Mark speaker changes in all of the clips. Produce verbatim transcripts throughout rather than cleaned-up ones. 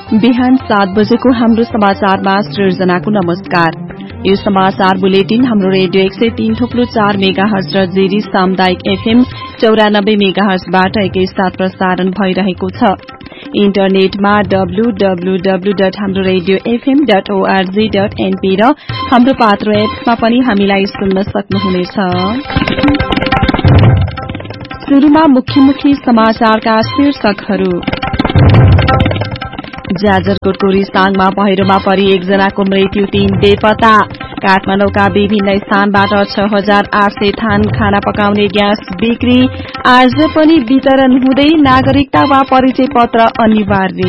Speaker 1: बिहान सात बजेको हाम्रो समाचारमा सृजनाको नमस्कार। यो समाचार बुलेटिन हाम्रो रेडियो एक सय तीन थुप्रो चार मेगा हर्ज र जेरी सामुदायिक एफएम चौरानब्बे मेगा हर्जबाट एकैसाथ प्रसारण भइरहेको छ। इन्टरनेटमा डब्लु डब्लु डब्लु डट हाम्रो radio FM dot ORG dot NP र हाम्रो पात्रो एप्समा पनि हामीलाई सुन्न सक्नुहुनेछ। शुरूमा मुख्य मुख्य समाचारका शीर्षकहरू। जाजरकोटको रिसाङमा पहिरोमा परि एकजनाको मृत्यु, तीन बेपत्ता। काठमाडौँका विभिन्न स्थानबाट छ हजार आठ सय थान खाना पकाउने ग्यास बिक्री, आज पनि वितरण हुँदै नागरिकता वा परिचय पत्र अनिवार्य।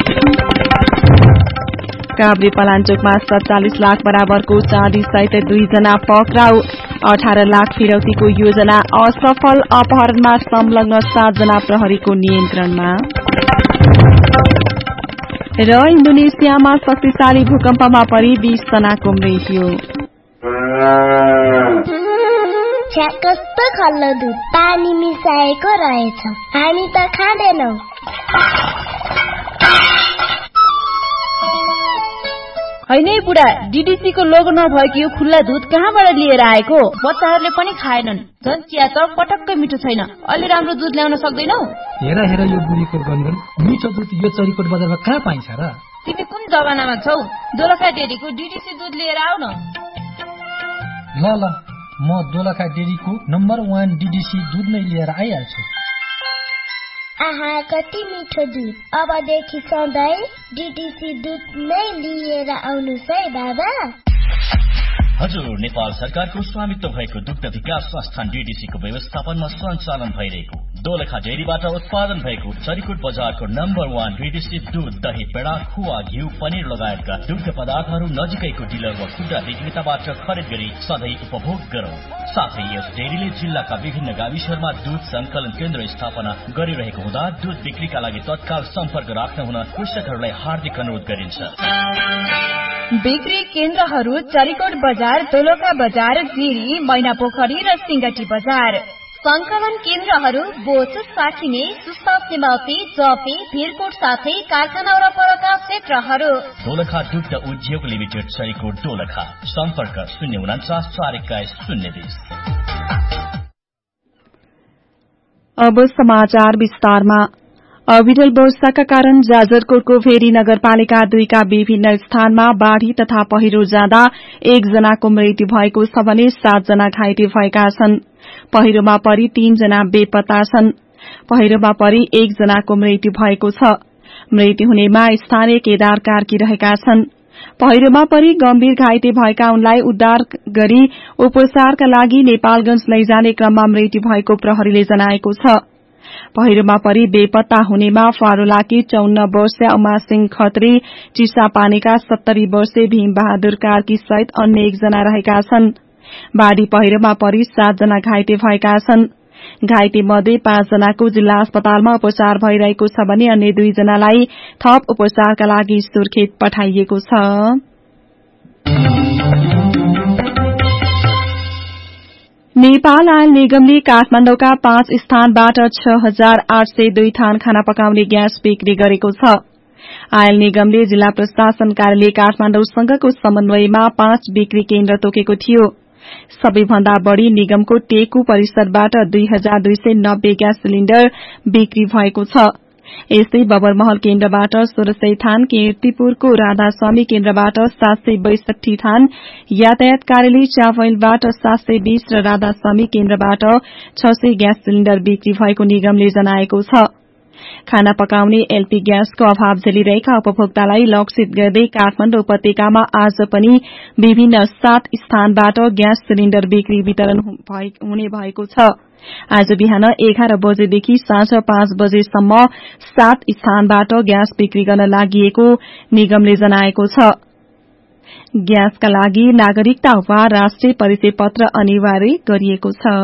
Speaker 1: काभ्रे पलाञ्चोकमा सत्तालिस लाख बराबरको चाँदी सहित दुईजना पक्राउ, अठार लाख फिरौतीको योजना असफल, अपहरणमा संलग्न सातजना प्रहरीको नियन्त्रणमा। र इन्डोनेसियामा शक्तिशाली भूकम्पमा परि बीस जनाको मृत्यु।
Speaker 2: छ्या कस्तो खल्लो दुध पानी मिसाएको रहेछ, हामी त खाँदैनौ।
Speaker 3: हैन बुढा, डीडीसी को लोगो नभएको यो खुल्ला दूध कहाँबाट लिएर आएको? बच्चाहरूले पनि खाएनन्, झन् चिया त पटक्कै मिठो छैन। अलि राम्रो दूध ल्याउन सक्दैनौ?
Speaker 4: हेर हेर यो बुढीको गनगन, मिठो दूध यो चरीकोट बजारमा कहाँ पाइन्छ र?
Speaker 3: तिमी कुन जमानामा छौ? दोलखा डेरीको डीडीसी दूध लिएर आऊ न।
Speaker 4: ल ल, म दोलखा डेरीको नम्बर वान डीडीसी दूध नै लिएर आइहाल्छु।
Speaker 2: आहा, कति मिठो दूध। अबदेखि सधैँ डीडीसी दूध नै लिएर आउनुस् है बाबा।
Speaker 5: हजुर, नेपाल सरकारको स्वामित्व भएको दुग्ध विकास संस्थान डीडीसी को व्यवस्थापनमा सञ्चालन भइरहेको दोलखा डेरीबाट उत्पादन भएको चरीकोट बजारको नम्बर वान डीडीसी दूध, दही, पेडा, खुवा, घिउ, पनिर लगायतका दुग्ध पदार्थहरू नजिकैको डिलर वा खुद्रा विक्रेताबाट खरिद गरी सधैँ उपभोग गरौं। साथै यस डेरीले जिल्लाका विभिन्न गाविसहरूमा दूध संकलन केन्द्र स्थापना गरिरहेको हुँदा दूध बिक्रीका लागि तत्काल सम्पर्क राख्न हुन कृषकहरूलाई हार्दिक अनुरोध गरिन्छ।
Speaker 3: बिक्री केन्द्रहरू चरीकोट बजार, दोलखा बजार, जिरी, मैनापोखरी र सिंगटी बजार। संकलन केन्द्रहरू बोच, साठिने, सुस्ता, सिमौती, जफी, भिरकोट साथै कारखाना वरपरका क्षेत्रहरू।
Speaker 5: दोलखा दुग्ध उद्योग लिमिटेड, चरीकोट, दोलखा। सम्पर्क शून्य उनाचास चार एक्काइस शून्य बीस।
Speaker 1: अब समाचार विस्तारमा। अविरल वर्षाका कारण जाजरकोटको भेरी नगरपालिका दुईका विभिन्न स्थानमा बाढ़ी तथा पहिरो जाँदा एकजनाको मृत्यु भएको छ भने सातजना घाइते भएका छन्। पहिरोमा परि तीनजना बेपत्ता छन्। पहिरोमा परि एकजनाको मृत्यु भएको छ। मृत्यु हुनेमा स्थानीय केदार कार्की रहेका छन्। पहिरोमा परि गम्भीर घाइते भएका उनलाई उद्धार गरी उपचारका लागि नेपालगंज लैजाने क्रममा मृत्यु भएको प्रहरीले जनाएको छ। पहिरोमा परि बेपत्ता हुनेमा फारोलाकी चौन्न वर्षीय उमा सिंह खत्री, चिसापानीका सत्तरी वर्षीय भीम बहादुर कार्की सहित अन्य एकजना रहेका छन्। बाढ़ी पहिरोमा परि सातजना घाइते भएका छन्। घाइते मध्ये पाँचजनाको जिल्ला अस्पतालमा उपचार भइरहेको छ भने अन्य दुईजनालाई थप उपचारका लागि सुर्खेत पठाइएको छ। नेपाल आयल निगमले काठमाडौँका पाँच स्थानबाट छ हजार आठ सय दुई थान खाना पकाउने ग्यास बिक्री गरेको छ। आयल निगमले जिल्ला प्रशासन कार्यालय काठमाडौँसँगको समन्वयमा पाँच बिक्री केन्द्र तोकेको थियो। सबैभन्दा बढ़ी निगमको टेकु परिसरबाट दुई हजार दुई सय नब्बे ग्यास सिलिण्डर बिक्री भएको छ। यस्तै बबरमहल केन्द्रबाट सोह्र सय थान, कीर्तिपुरको राधास्वामी केन्द्रबाट सात सय बैसठी थान, यातायात कार्यालय चावलबाट सात सय बीस र राधास्वामी केन्द्रबाट छ सय ग्यास सिलिण्डर बिक्री भएको निगमले जनाएको छ। खाना पकाउने एलपी ग्यासको अभाव झेलिरहेका उपभोक्तालाई लक्षित गर्दै काठमाडौँ उपत्यकामा आज पनि विभिन्न सात स्थानबाट ग्यास सिलिण्डर बिक्री वितरण हुने भएको छ। आज बिहान एघार बजेदेखि साँझ पाँच बजेसम्म सात स्थानबाट ग्यास बिक्री गर्न लागि निगमले जनाएको छ। ग्यासका लागि नागरिकता वा राष्ट्रिय परिचय पत्र अनिवार्य गरिएको छ।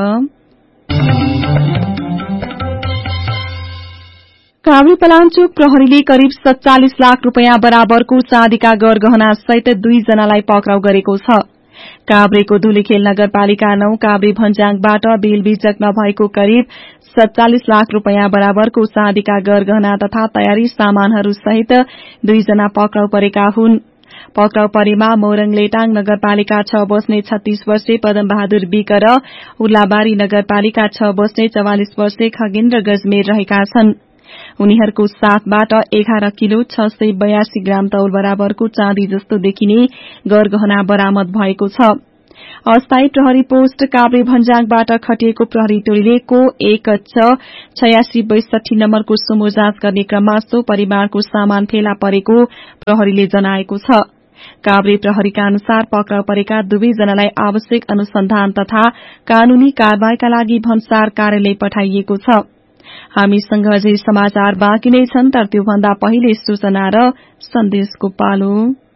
Speaker 1: काभ्रे पलाञ्चोक प्रहरीले करिब सत्तालिस लाख रूपियाँ बराबरको चाँदीका गरगहना सहित दुईजनालाई पक्राउ गरेको छ। काभ्रेको धुलीखेल नगरपालिका नौ काभ्रे भन्ज्याङबाट बेलबिजक नभएको करिब सत्तालिस लाख रूपियाँ बराबरको चाँदीका गरगहना तथा तयारी सामानहरू सहित दुईजना पक्राउ परेका हुन्। पक्राउ परेमा मोरङ लेटाङ नगरपालिका छ बस्ने छत्तीस वर्षे पदम बहादुर विक र उल्लाबारी नगरपालिका छ बस्ने चौवालिस वर्षे खगेन्द्र गजमेर रहेका छन्। उनीहरूको साथबाट एघार किलो छ सय बयासी ग्राम तौल बराबरको चाँदी जस्तो देखिने गरगहना बरामद भएको छ। अस्थायी प्रहरी पोस्ट काभ्रे भन्जाङबाट खटिएको प्रहरी टोलीले को एक च छयासी बैसठी नम्बरको सुमो जाँच गर्ने क्रममा सो परिवारको सामान फेला परेको प्रहरीले जनाएको छ। काभ्रे प्रहरीका अनुसार पक्राउ परेका दुवैजनालाई आवश्यक अनुसन्धान तथा कानूनी कारवाहीका लागि भन्सार कार्यालय पठाइएको छ। हामीसँग अझै समाचार बाँकी नै छन्, तर त्योभन्दा पहिले सूचना र सन्देशको पालो।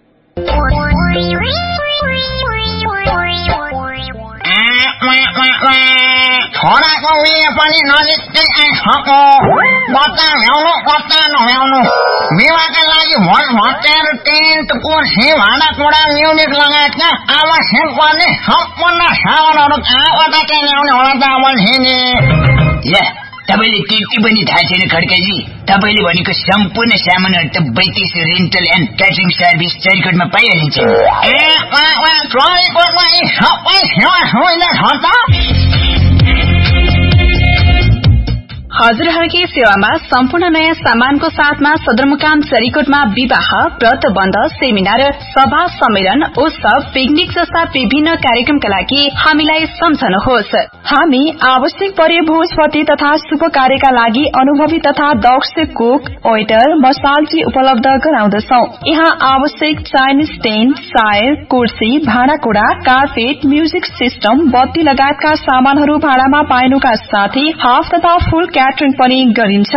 Speaker 6: छोराको उयो पनि नजिकै आइसक्यो। बच्चा भ्याउनु बच्चा नभ्याउनु विवाहका लागि भोट भट्टेर टेन्ट कुर्सी भाँडाकुँडा म्युजिक लगायतका आवश्यक पर्ने सम्पूर्ण सामानहरू कहाँबाट चाहिँ ल्याउने होला त अमलसिंहले?
Speaker 7: ले तपाईँले त्यति पनि थाहा छैन खड्काजी? तपाईँले भनेको सम्पूर्ण सामानहरू त बैतेस रेन्टल एन्ड क्याटरिङ सर्भिस चरिकोटमा पाइहालिन्छ।
Speaker 6: ए चरिकोटमा यी सबै सेवा सुविधा छ त?
Speaker 3: हजुरहरूकै सेवामा सम्पूर्ण नयाँ सामानको साथमा सदरमुकाम चरिकोटमा विवाह, व्रतबन्ध, सेमिनार, सभा, सम्मेलन, उत्सव, पिकनिक जस्ता विभिन्न कार्यक्रमका लागि हामीलाई सम्झनुहोस्।
Speaker 1: हामी आवश्यक परे भोजपति तथा शुभ कार्यका लागि अनुभवी तथा दक्ष कुक, वेटर, मसालजी उपलब्ध गराउँदछौं। यहाँ आवश्यक चाइनिज टेन्ट, सायर, कुर्सी, भाँडाकुँडा, कार्पेट, म्युजिक सिस्टम, बत्ती लगायतका सामानहरू भाडामा पाइनुका साथै हाफ तथा फुल क्याटरिङ पनि गरिन्छ।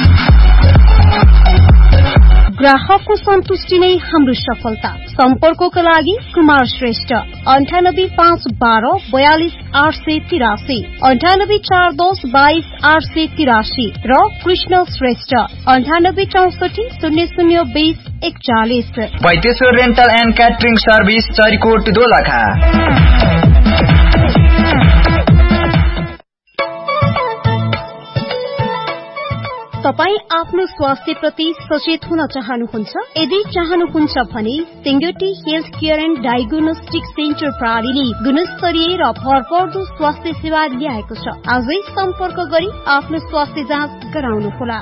Speaker 8: ग्राहकको सन्तुष्टि नै हाम्रो सफलता। सम्पर्कको लागि कुमार श्रेष्ठ अन्ठानब्बे पाँच बाह्र बयालिस आठ सय तिरासी, अन्ठानब्बे चार दस बाइस आठ सय तिरासी र कृष्ण श्रेष्ठ अन्ठानब्बे चौसठी शून्य शून्य बीस एकचालिस।
Speaker 9: Baiteshwar rental and catering service Charikot Dolakha.
Speaker 8: तपाई आफ्नो स्वास्थ्य प्रति सचेत हुन चाहनुहुन्छ? यदि चाहनुहुन्छ भने Singati health care and diagnostic centre प्रणालीले गुणस्तरीय र भरपर्दो स्वास्थ्य सेवा ल्याएको छ। आजै सम्पर्क गरी आफ्नो स्वास्थ्य जाँच गराउनुहोला।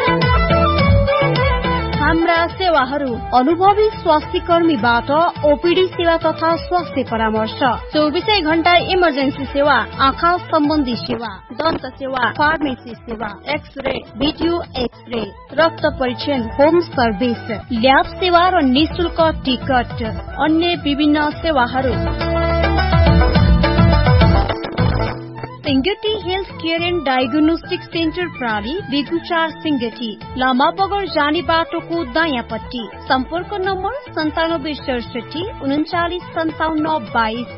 Speaker 8: हाम्रा सेवाहरू अनुभवी स्वास्थ्य कर्मीबाट ओपीडी सेवा तथा स्वास्थ्य परामर्श, चौबीसै घण्टा इमर्जेन्सी सेवा, आँखा सम्बन्धी सेवा, दन्त सेवा, फार्मेसी सेवा, एक्सरे, भिडियो एक्सरे, रक्त परीक्षण, होम सर्भिस, ल्याब सेवा र निःशुल्क टिकट, अन्य विभिन्न सेवाहरू। Singati health care and diagnostic centre प्रणाली बेगुचार सिंगटी लामा बगर जाने बाटोको दायाँपट्टि। सम्पर्क नम्बर सन्तानब्बे सडसठी उन्चालिस सन्ताउन्न बाइस।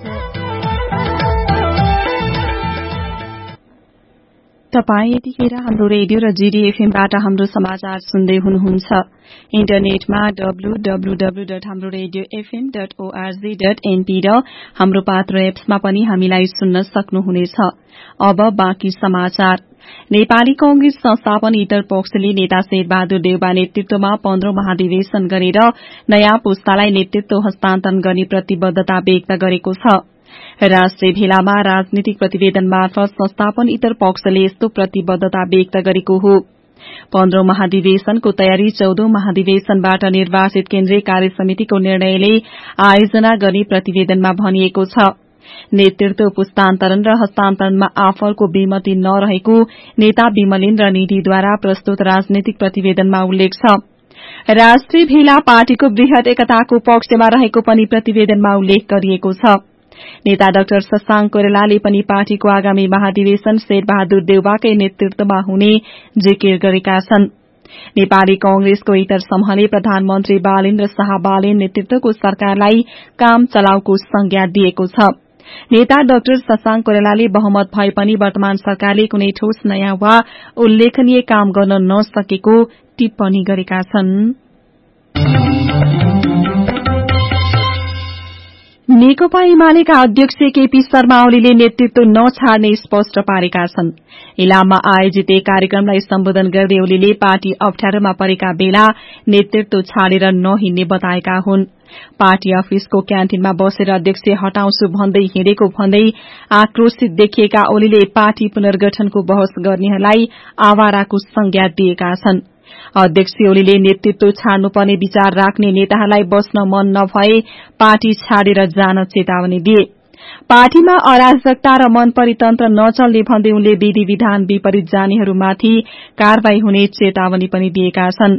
Speaker 1: तपाई यतिखेर हाम्रो रेडियो र जीडीएफएमबाट हाम्रो समाचार सुन्दै हुनुहुन्छ। इन्टरनेटमा डब्लु डब्लु डब्लु डट हाम्रो radio FM dot ORG dot NP र हाम्रो पात्र एप्समा पनि हामीलाई सुन्न सक्नुहुनेछ। अब बाँकी समाचार। नेपाली कांग्रेस संस्थापन इतर पक्षले नेता शेरबहादुर देउवा नेतृत्वमा पन्ध्रौं महाधिवेशन गरेर नयाँ पुस्तालाई नेतृत्व हस्तान्तरण गर्ने प्रतिबद्धता व्यक्त गरेको छ। राष्ट्रिय भेलामा राजनीतिक प्रतिवेदन मार्फत संस्थापन इतर पक्षले यस्तो प्रतिबद्धता व्यक्त गरेको हो। पन्ध्रौं महाधिवेशनको तयारी चौधौं महाधिवेशनबाट निर्वाचित केन्द्रीय कार्य समितिको निर्णयले आयोजना गर्ने प्रतिवेदनमा भनिएको छ। नेतृत्व पुस्तान्तरण र हस्तान्तरणमा आफूको विमति नरहेको नेता विमलेन्द्र निधिद्वारा प्रस्तुत राजनीतिक प्रतिवेदनमा उल्लेख छ। राष्ट्रिय भेला पार्टीको वृहत एकताको पक्षमा रहेको पनि प्रतिवेदनमा उल्लेख गरिएको छ। नेता डाक्टर शशांक कोइरालाले पनि पार्टीको आगामी महाधिवेशन शेरबहादुर देउवाकै नेतृत्वमा हुने जिकिर गरेका छन्। नेपाली कांग्रेसको इतर समूहले प्रधानमन्त्री बालेन्द्र शाह बालेन नेतृत्वको सरकारलाई काम चलाउको संज्ञा दिएको छ। नेता डाक्टर शशांक कोइरालाले बहुमत भए पनि वर्तमान सरकारले कुनै ठोस नयाँ वा उल्लेखनीय काम गर्न नसकेको टिप्पणी गरेका छन्। नेकपा एमालेका अध्यक्ष केपी शर्मा ओलीले नेतृत्व नछाड्ने स्पष्ट पारेका छन्। इलाममा आयोजित एक कार्यक्रमलाई सम्बोधन गर्दै ओलीले पार्टी अप्ठ्यारोमा परेका बेला नेतृत्व छाडेर नहिँड्ने बताएका हुन्। पार्टी अफिसको क्यान्टिनमा बसेर अध्यक्ष हटाउँछु भन्दै हिँडेको भन्दै आक्रोशित देखिएका ओलीले पार्टी पुनर्गठनको बहस गर्नेहरूलाई आवाराको संज्ञा दिएका छन्। अध्यक्ष ओलीले नेतृत्व छाड्नुपर्ने विचार राख्ने नेताहरूलाई बस्न मन नभए पार्टी छाडेर जान चेतावनी दिए। पार्टीमा अराजकता र मन परितन्त्र नचल्ने भन्दै उनले विधि विधान विपरीत जानेहरूमाथि कारवाही हुने चेतावनी पनि दिएका छन्।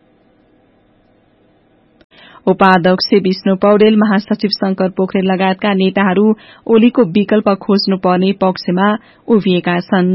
Speaker 1: उपाध्यक्ष विष्णु पौडेल, महासचिव शंकर पोखरेल लगायतका नेताहरू ओलीको विकल्प खोज्नुपर्ने पक्षमा उभिएका छन्।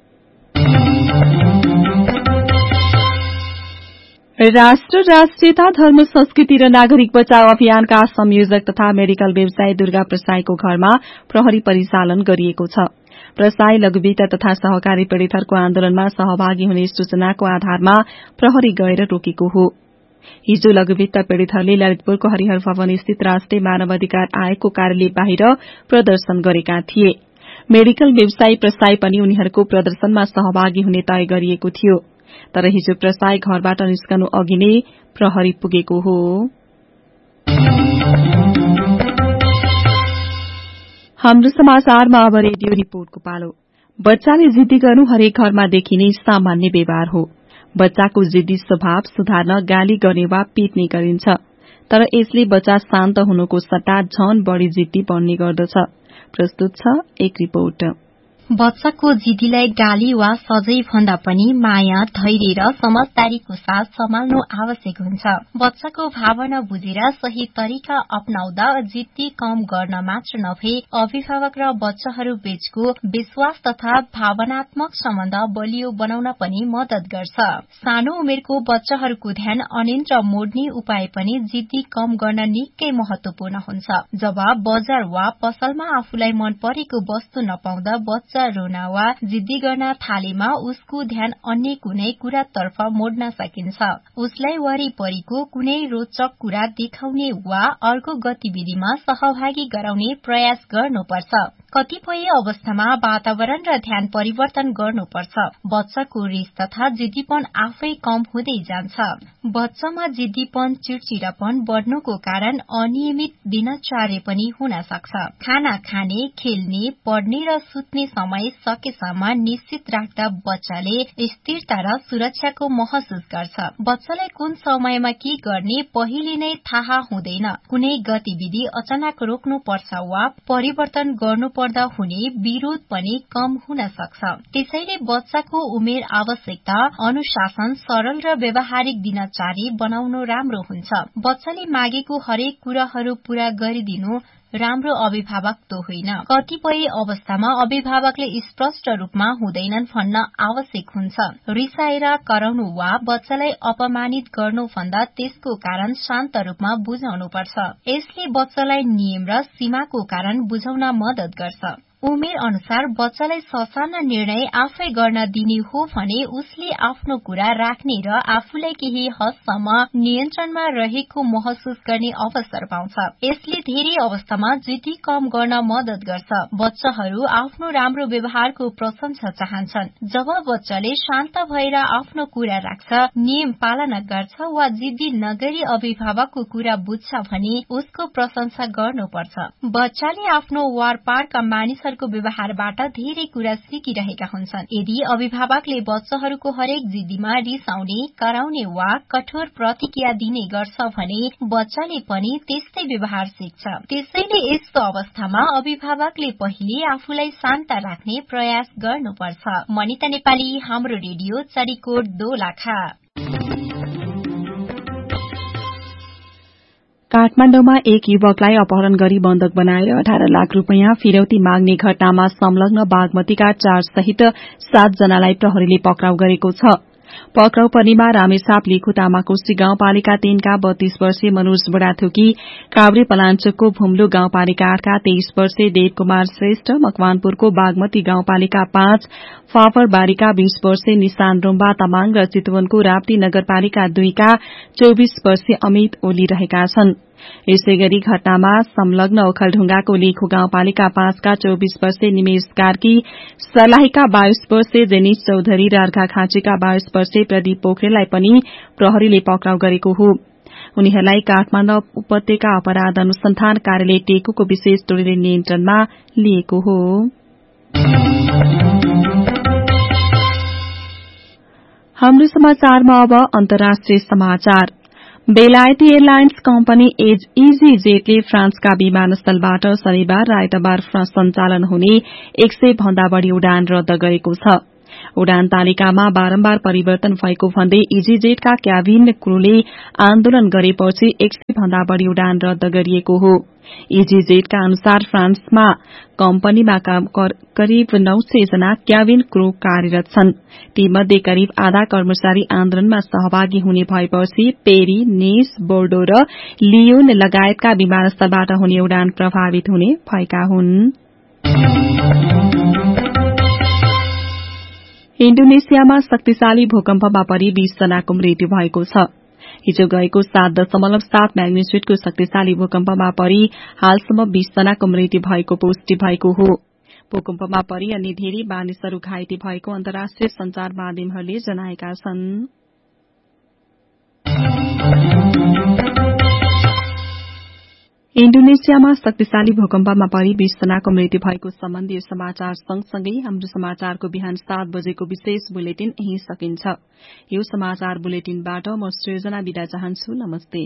Speaker 1: राष्ट्र राष्ट्रियता धर्म संस्कृति र नागरिक बचाव अभियानका संयोजक तथा मेडिकल व्यवसायी दुर्गा प्रसाईको घरमा प्रहरी परिचालन गरिएको छ। प्रसाई लघुवित्त तथा सहकारी पीड़ितहरूको आन्दोलनमा सहभागी हुने सूचनाको आधारमा प्रहरी गएर रोकेको हो। हिजो लघुवित्त पीड़ितहरूले ललितपुरको हरिहर भवन स्थित राष्ट्रिय मानवाधिकार आयोगको कार्यालय बाहिर प्रदर्शन गरेका थिए। मेडिकल व्यवसायी प्रसाई पनि उनीहरूको प्रदर्शनमा सहभागी हुने तय गरिएको थियो। तर हिजो प्रसाई घरबाट निस्कनु अघि नै प्रहरी पुगेको हो। हाम्रो समाचारमा अब रेडियो रिपोर्टको पालो। बच्चाले जिद्दी गर्नु हरेक घरमा देखिने सामान्य व्यवहार हो। बच्चाको जिद्दी स्वभाव सुधार्न गाली गर्ने वा पिट्ने गरिन्छ, तर यसले बच्चा शान्त हुनुको सट्टा झन बढ़ी जिद्दी बन्ने गर्दछ। प्रस्तुत छ एक रिपोर्ट।
Speaker 10: बच्चाको जिद्दीलाई गाली वा सजै भन्दा पनि माया, धैर्य र समझदारीको साथ सम्हाल्नु आवश्यक हुन्छ। बच्चाको भावना बुझेर सही तरिका अपनाउँदा जिद्दी कम गर्न मात्र नभए अभिभावक र बच्चाहरू बीचको विश्वास तथा भावनात्मक सम्बन्ध बलियो बनाउन पनि मदत गर्छ। सानो उमेरको बच्चाहरूको ध्यान अन्यत्र मोड्ने उपाय पनि जिद्दी कम गर्न निकै महत्वपूर्ण हुन्छ। जब बजार वा पसलमा आफूलाई मन परेको वस्तु नपाउँदा बच्चा रोना वा जिद्दी गर्न थालेमा उसको ध्यान अन्य कुनै कुरातर्फ मोड्न सकिन्छ। उसलाई वरिपरिको कुनै रोचक कुरा देखाउने वा अर्को गतिविधिमा सहभागी गराउने प्रयास गर्नुपर्छ। कतिपय अवस्थामा वातावरण र ध्यान परिवर्तन गर्नुपर्छ। बच्चाको रिस तथा जिद्दीपन आफै कम हुँदै जान्छ। बच्चामा जिद्दीपन, चिड़चिड़ापन बढ्नुको कारण अनियमित दिनचर्या पनि हुन सक्छ। खाना खाने, खेल्ने, पढ्ने र सुत्ने समय सकेसम्म निश्चित राख्दा बच्चाले स्थिरता र सुरक्षाको महसुस गर्छ। बच्चालाई कुन समयमा के गर्ने पहिले नै थाहा हुँदैन। कुनै गतिविधि अचानक रोक्नु पर्छ वा परिवर्तन गर्नु पर्दा हुने विरोध पनि कम हुन सक्छ। त्यसैले बच्चाको उमेर आवश्यकता अनुशासन, सरल र व्यवहारिक दिनचर्या बनाउनु राम्रो हुन्छ। बच्चाले मागेको हरेक कुराहरू पूरा गरिदिनु राम्रो अभिभावक त होइन। कतिपय अवस्थामा अभिभावकले स्पष्ट रूपमा हुँदैनन् भन्न आवश्यक हुन्छ। रिसाएर कराउनु वा बच्चालाई अपमानित गर्नु भन्दा त्यसको कारण शान्त रूपमा बुझाउनुपर्छ। यसले बच्चालाई नियम र सीमाको कारण बुझाउन मदत गर्छ। उमेर अनुसार बच्चालाई ससाना निर्णय आफै गर्न दिने हो भने उसले आफ्नो कुरा राख्ने र आफूलाई केही हदसम्म नियन्त्रणमा रहेको महसुस गर्ने अवसर पाउँछ। यसले धेरै अवस्थामा जिद्दी कम गर्न मदत गर्छ। बच्चाहरू आफ्नो राम्रो व्यवहारको प्रशंसा चाहन्छन्। जब बच्चाले शान्त भएर आफ्नो कुरा राख्छ, नियम पालना गर्छ वा जिद्दी नगरी अभिभावकको कुरा बुझ्छ भने उसको प्रशंसा गर्नुपर्छ। बच्चाले आफ्नो वारपारका मानिस व्यवहारबाट धेरै कुरा सिकिरहेका हुन्छन्। यदि अभिभावकले बच्चाहरूको हरेक जिद्दीमा रिसाउने, कराउने वा कठोर प्रतिक्रिया दिने गर्छ भने बच्चाले पनि त्यस्तै व्यवहार सिक्छ। त्यसैले यस्तो अवस्थामा अभिभावकले पहिले आफूलाई शान्त राख्ने प्रयास गर्नुपर्छ। मनिता नेपाली, हाम्रो रेडियो, चरीकोट दोलखा।
Speaker 1: काठमाण्डुमा एक युवकलाई अपहरण गरी बन्धक बनाएर अठार लाख रूपियाँ फिरौती माग्ने घटनामा संलग्न बागमतीका चार सहित सात जनालाई प्रहरीले पक्राउ गरेको छ। पक्राउ पर्नेमा रामेछाप लेखु तामाकोशी गाउँपालिका तीनका बत्तीस वर्षीय मनोज बुढाथोकी, काभ्रे पलाञ्चोकको भुम्लु गाउँपालिका आठका तेइस वर्षीय देवकुमार श्रेष्ठ, मकवानपुरको बागमती गाउँपालिका पाँच फाफरबारीका बीस वर्षीय निशान रोम्बा तामाङ र चितवनको राप्ती नगरपालिका दुईका चौबीस वर्षीय अमित ओली रहेका छन्। यसैगरी घटनामा संलग्न ओखलढुंगाको लेखो गाउँपालिका पाँचका चौबीस वर्षीय निमेश कार्की, सर्लाहीका बाइस वर्षीय जेनिस चौधरी र अर्घाखाँचीका बाइस वर्षीय प्रदीप पोखरेललाई पनि प्रहरीले पक्राउ गरेको हो। उनीहरूलाई काठमाडौँ उपत्यका अपराध अनुसन्धान कार्यालय टेकुको विशेष टोलीले नियन्त्रणमा लिएको हो। हाम्रो समाचारमा अब अन्तर्राष्ट्रिय समाचार। बेलायती एयरलाइन्स कम्पनी इजी जेटले फ्रान्सका विमानस्थलबाट शनिबार र आइतबार सञ्चालन हुने एक सय भन्दा बढ़ी उडान रद्द गरेको छ। उडान तालिकामा बारम्बार परिवर्तन भएको भन्दै इजी जेटका क्याबिन क्रूले आन्दोलन गरेपछि एक सय भन्दा बढ़ी उडान रद्द गरिएको हो। इजी जेटका अनुसार फ्रान्समा कम्पनीमा करिब नौ सय जना क्याबिन क्रू कार्यरत छन्। तीमध्ये करिब आधा कर्मचारी आन्दोलनमा सहभागी हुने भएपछि पेरी, निस, बोर्डो र लियोन लगायतका विमानस्थलबाट हुने उडान प्रभावित हुने भएका हुन्। इण्डोनेसियामा शक्तिशाली भूकम्पमा परि बीस जनाको मृत्यु भएको छ। हिजो गएको सात दशमलव सात म्याग्निच्युडको शक्तिशाली भूकम्पमा परि हालसम्म बीस जनाको मृत्यु भएको पुष्टि भएको हो। भूकम्पमा परि अन्य धेरै मानिसहरू घाइते भएको अन्तर्राष्ट्रिय संचार माध्यमहरूले जनाएका छन्। इण्डोनेसियामा शक्तिशाली भूकम्पमा परि बीस जनाको मृत्यु भएको सम्बन्धी यो समाचार सँगसँगै हाम्रो समाचारको बिहान सात बजेको विशेष बुलेटिन यही सकिन्छ। यो समाचार बुलेटिनबाट म सृजना बिदा चाहन्छु। नमस्ते।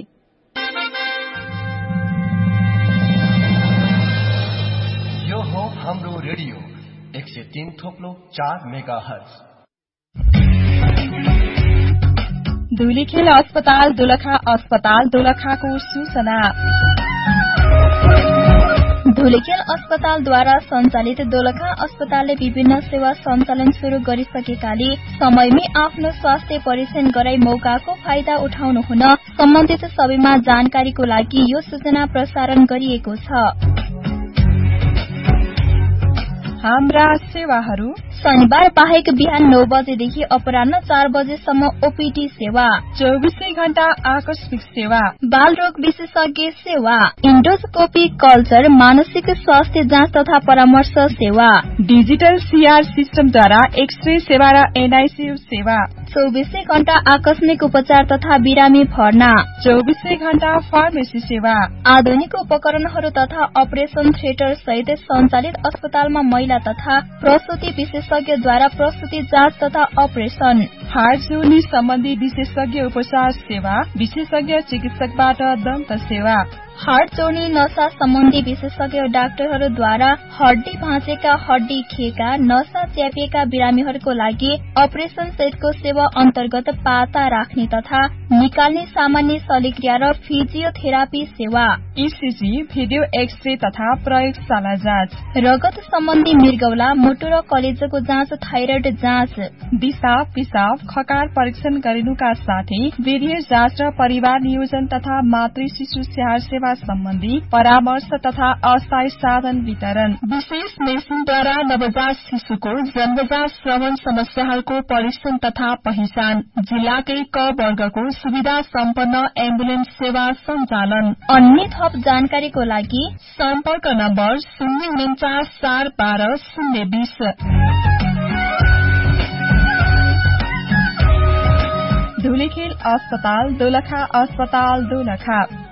Speaker 11: यो हो हाम्रो रेडियो एक सय तीन थोप्लो चार मेगा हर्ज।
Speaker 3: धुलीखेल अस्पताल दोलखा अस्पताल दोलखाको सूचना। धुलीखेल अस्पतालद्वारा सञ्चालित दोलखा अस्पतालले विभिन्न सेवा सञ्चालन शुरू गरिसकेकाले समयमै आफ्नो स्वास्थ्य परीक्षण गराई मौकाको फाइदा उठाउनु हुन सम्बन्धित सबैमा जानकारीको लागि यो सूचना प्रसारण गरिएको छ। हाम्रा सेवाहरू शनिबार बाहेक बिहान नौ बजेदेखि अपराह्न चार बजेसम्म ओपीडी सेवा, चौबीसै घण्टा आकस्मिक सेवा, बाल रोग विशेषज्ञ सेवा, इन्डोस्कोपी कल्चर, मानसिक स्वास्थ्य जाँच तथा परामर्श सेवा, डिजिटल सीआर सिस्टमद्वारा एक्सरे सेवा र एनआईसीयू सेवा, चौबीसै घण्टा आकस्मिक उपचार तथा बिरामी भर्ना, चौबीसै घण्टा फार्मेसी सेवा, आधुनिक उपकरणहरू तथा अपरेशन थिएटर सहित सञ्चालित अस्पतालमा महिला तथा प्रसूति विशेषज्ञद्वारा प्रसूति जाँच तथा अपरेशन, हार्ट जोर्नी सम्बन्धी विशेषज्ञ उपचार सेवा, विशेषज्ञ चिकित्सकबाट दन्त सेवा, हार्ट जोर्नी नसा सम्बन्धी विशेषज्ञ डाक्टरहरूद्वारा हड्डी भाँचेका, हड्डी खिएका, नसा च्यापिएका बिरामीहरूको लागि अपरेशन सहितको सेवा अन्तर्गत पाता राख्ने तथा निकाल्ने सामान्य शल्यक्रिया र फिजियोथेरापी सेवा, ईसीजी, भिडियो एक्सरे तथा प्रयोगशाला जाँच, रगत सम्बन्धी मृगौला, मुटु र कलेजोको जाँच, थाइरोइड जाँच, दिशा पिसाब खकार परीक्षण गरिनुका साथै वीर्य जाँच र परिवार नियोजन तथा मातृ शिशु स्याहार सेवा सम्बन्धी परामर्श तथा अस्थायी साधन वितरण, विशेष मेसिनद्वारा नवजात शिशुको जन्मजात श्रवण समस्याहरूको परीक्षण तथा पहिचान, जिल्लाकै क वर्गको सुविधा सम्पन्न एम्बुलेन्स सेवा सञ्चालन। अन्य थप जानकारीको लागि सम्पर्क नम्बर शून्य उन्चास चार बाह्र शून्य बीस। धुलीखेल अस्पताल दोलखा अस्पताल दोलखा।